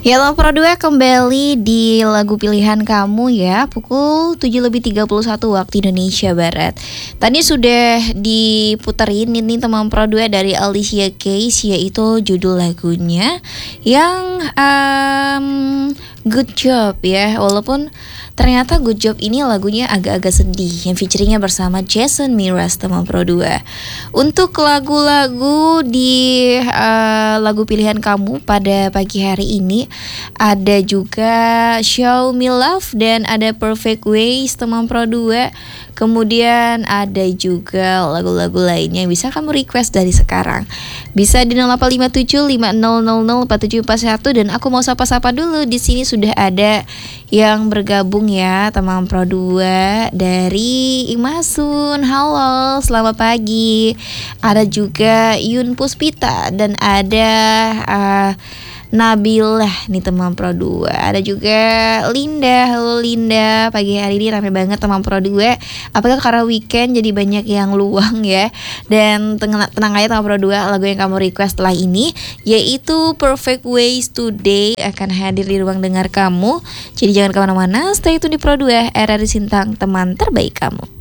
Ya lo Pro 2 kembali di lagu pilihan kamu ya, pukul 7:31 waktu Indonesia Barat. Tadi sudah diputerin ini teman Pro 2 dari Alicia Keys, yaitu judul lagunya yang Good Job ya. Walaupun ternyata Good Job ini lagunya agak-agak sedih, yang featuringnya bersama Jason Mraz teman Pro 2. Untuk lagu-lagu di lagu pilihan kamu pada pagi hari ini, ada juga Show Me Love dan ada Perfect Ways teman Pro 2. Kemudian ada juga lagu-lagu lainnya yang bisa kamu request dari sekarang. Bisa di 085750004741, dan aku mau sapa-sapa dulu. Di sini sudah ada yang bergabung ya teman Pro 2 dari Imasun. Halo, selamat pagi. Ada juga Yun Puspita dan ada Nabilah nih teman Pro 2. Ada juga Linda. Halo Linda, pagi hari ini ramai banget teman Pro 2. Apakah karena weekend jadi banyak yang luang ya? Dan tenang aja teman Pro 2, lagu yang kamu request setelah ini yaitu Perfect Ways Today akan hadir di ruang dengar kamu. Jadi jangan kemana-mana, stay tune di Pro 2, RRI Sintang, teman terbaik kamu.